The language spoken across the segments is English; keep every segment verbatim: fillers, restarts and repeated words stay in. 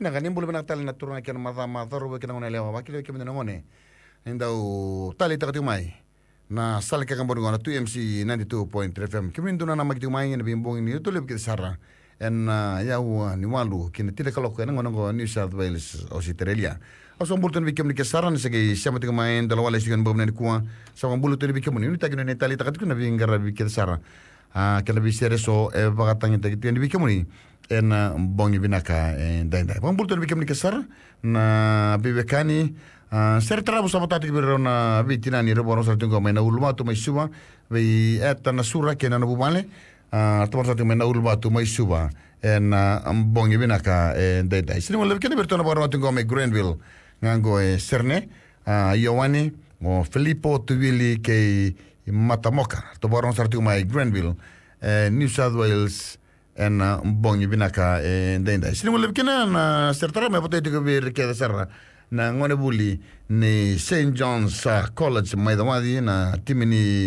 na ganin bulu bina tali na turuna kena mata mata robo kena ngone lewa wakil kena ngone endau tali takati mai na sal ka kambon ngona two M C ninety-two point three F M kimin duna na magti mai ne bimbong ni to leb ke sarra en ya wa ni walu kena tira kalok kena ngona ngo New South Wales Australia aso bulton bi kemni ke sarra ne sege samati mai ndalo wala sigan bom ne kuwa sa bulu to bi kemni ni tagino ne tali takati kuna bi ngara bi ke sarra a kala bi sere so e bagatang takati bi kemni en bongi binaka en dai bom bulton bi kemni ke sarra na bibekani Uh, ser trabo sabotati ke berona vitina ni rebo rosa tingo mai na ulma tu mai suba ve eta na sura ke na no bumale uh, to rosa tingo mai na ulma tu mai suba en uh, bongi binaka en dai dai sino le ke bertona baro tingo mai Granville ngango e serne uh, Ioani o Filippo Tuvili ke Matamoka to baro rosa tingo mai Granville uh, New South Wales en uh, bongi binaka en dai dai sino le ke na ser trabo mai potete ke ver ke serra na ngone buli ni Saint John's uh, College mai damadi na tim ni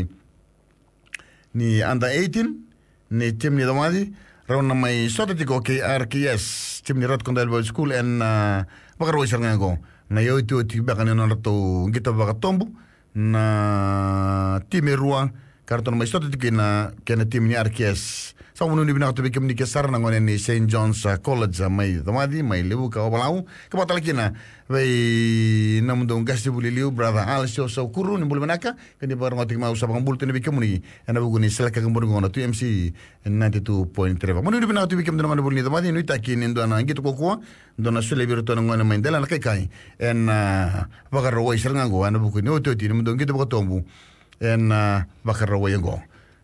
ni under eighteen ni tim ni damadi rauna mai sota tiko ke R K S tim ni Rod Condell School en uh, bakar wisar ngago na yo itu ti bakane na rato gita bakatombu na tim ruang karton mai sota tiko na kena tim ni R K S sa unu ni bina to bikem ni kesar na ngone ni Saint John's uh, College uh, mai damadi mai lebu ka obalau ka batalakina vai namundo gasti buliliu brother Alcio so kuru ni bulmanaka kani bar ngotik mau sabang bultu ni bikem ni ana buguni selaka ngor ngona two M C ninety-two point three monu ni bina to bikem ngona bulni damadi ni taki ni ndona ngito kokwa ndona sule birto ngona maindela na kai kai en bakar ro isar ngango ana buguni o to ti ni ndon ngito botombu en bakar ro yengo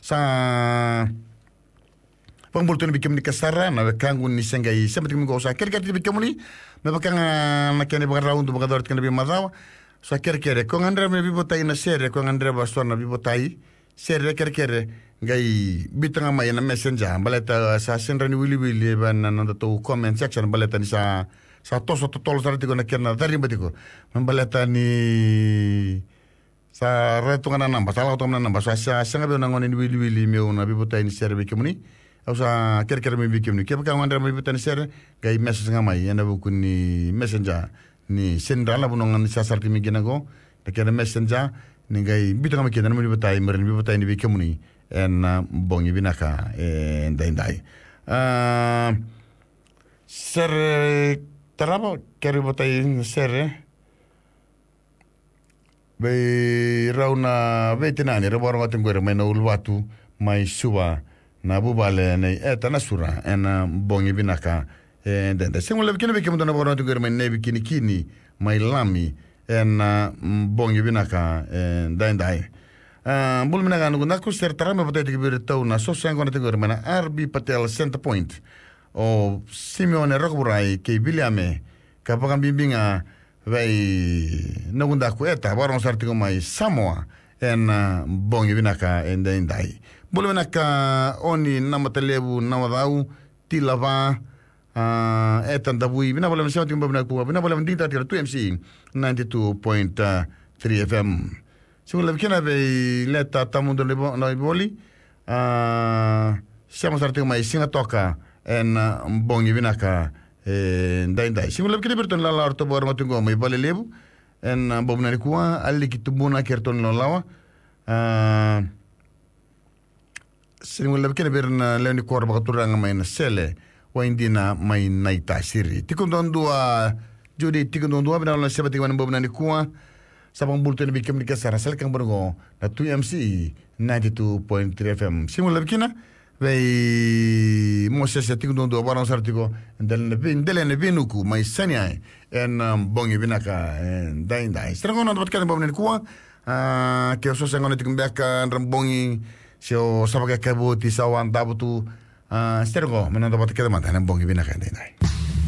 sa Pambulto ni bikem ni kasara na kangu ni sengai sempat kami gosa ker ker bikem ni me bakang na kene bakar raund bakar dort kene bi madawa so ker ker ko ngandre me bi botai na sere ko ngandre ba sona bi botai sere ker ker gai bitanga mai na messenger baleta sa senra ni wili wili ban na to comment section baleta ni sa sa toso to tol sarti ko na kena dari batiko baleta ni sa retu ngana namba sala to ngana namba sa sa senga be na ngoni wili wili me una bi botai ni sere bikem ni ausa ker ker mi bikem ni ke bakang ngandre mi botai ni sere gai message ngamai yana bukuni messenger ni sendra la bunongan sa sarti mi ginago te kere messenger ni gai bitanga mi kenan mi botai mer mi botai ni bikem ni en bongi binaka en dai dai uh, ser tarabo kere botai ser be rauna vetinani rebor ngaten gore mai na ulwatu mai suwa na bubale nei eta nasura en bongi binaka en dai sengo le kene bikem dona bor ngaten gore mai nebi kini kini mai lami en bongi binaka en dai dai Uh, bul mina ganu na ku ser tarame botai te bir tau na so sango na te gor mana R B Patel Center Point o Simeone Rockburai ke Biliame ka pakan bimbinga vai na gunda ku eta baron sartigo mai Samoa en uh, bongi binaka en dai dai bul mina ka oni na matelebu na wadau tilava uh, etan dabui bina bolam sema timba bina ku bina bolam dinta tira two M C ninety-two point three F M Sigur le kena be leta tamundo le no boli ah siamo sarti mai singa toka en bongi binaka e dai dai sigur le kena berton la larto bor matungo mai bale lebu en bomna kuwa alli kitubuna kerton no lawa ah sigur le kena berna le ni korba katuranga mai na sele wa indina mai naita siri tikundon dua jodi tikundon dua bina la sebati wan bomna kuwa sabang bulto ni bikem ni kasara sel kang borgo na two M C ninety-two point three F M simul labkina vei moses atiku do do baron sartiko ndel ne bin dele ne binuku mai sania en bongi binaka en dai dai strango no bat kan bomne kuwa ke so sengo ne tikum beka rambongi sio sabaga kabuti sawan dabutu strango menando bat kan man bongi binaka dai dai